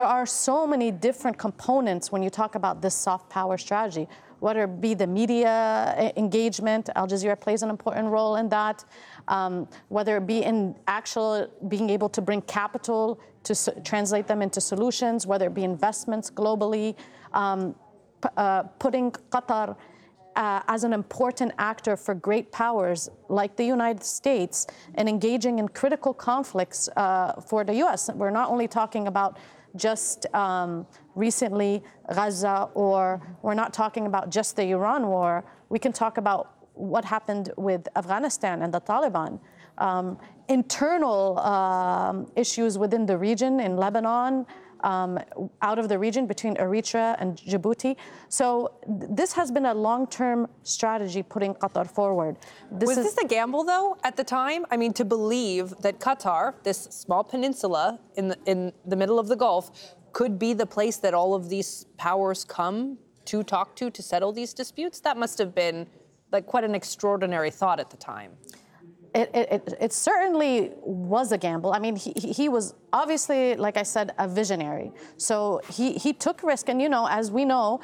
are so many different components when you talk about this soft power strategy, whether it be the media engagement. Al Jazeera plays an important role in that, whether it be in actual being able to bring capital to translate them into solutions, whether it be investments globally, putting Qatar as an important actor for great powers like the United States and engaging in critical conflicts for the U.S. We're not only talking about just recently Gaza, or we're not talking about just the Iran war. We can talk about what happened with Afghanistan and the Taliban, internal issues within the region in Lebanon, out of the region between Eritrea and Djibouti. So this has been a long-term strategy putting Qatar forward. Was this a gamble, though, at the time? I mean, to believe that Qatar, this small peninsula in the middle of the Gulf, could be the place that all of these powers come to talk to settle these disputes? That must have been like quite an extraordinary thought at the time. It certainly was a gamble. I mean, he was obviously, like I said, a visionary. So he took risk, and as we know,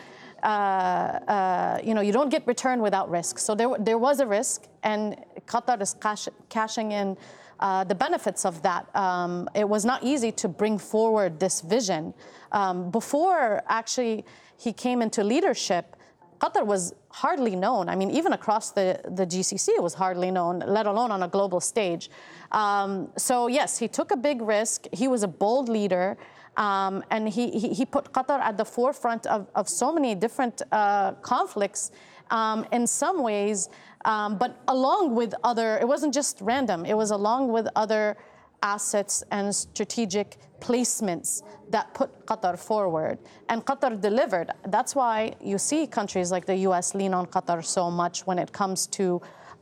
you don't get return without risk. So there was a risk, and Qatar is cashing in the benefits of that. It was not easy to bring forward this vision. Before actually he came into leadership, Qatar was hardly known. I mean, even across the GCC, it was hardly known, let alone on a global stage. So yes, he took a big risk. He was a bold leader, and he put Qatar at the forefront of so many different conflicts in some ways, but along with other, it wasn't just random, it was along with other assets and strategic placements that put Qatar forward. And Qatar delivered. That's why you see countries like the US lean on Qatar so much when it comes to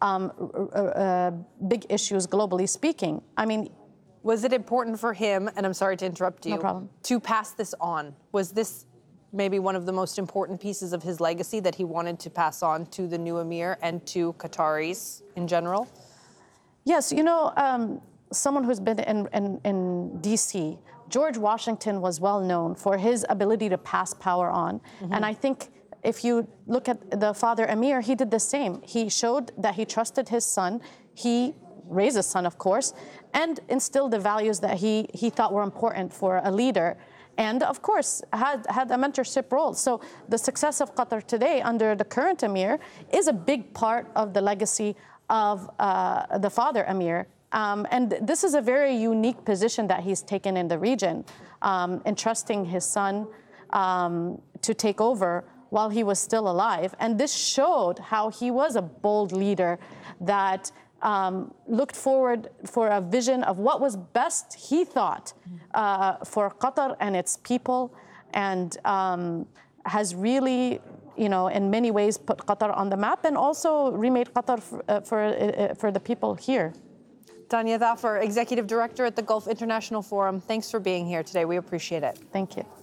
big issues, globally speaking. I mean, was it important for him, and I'm sorry to interrupt you, no problem, to pass this on? Was this maybe one of the most important pieces of his legacy that he wanted to pass on to the new emir and to Qataris in general? Yes, someone who's been in D.C., George Washington was well known for his ability to pass power on. Mm-hmm. And I think if you look at the father Emir, he did the same. He showed that he trusted his son. He raised his son, of course, and instilled the values that he thought were important for a leader. And of course, had a mentorship role. So the success of Qatar today under the current Emir is a big part of the legacy of the father Emir. And this is a very unique position that he's taken in the region, entrusting his son to take over while he was still alive. And this showed how he was a bold leader that looked forward for a vision of what was best, he thought, for Qatar and its people, and has really, in many ways put Qatar on the map and also remade Qatar for the people here. Tanya Thafer, Executive Director at the Gulf International Forum, thanks for being here today. We appreciate it. Thank you.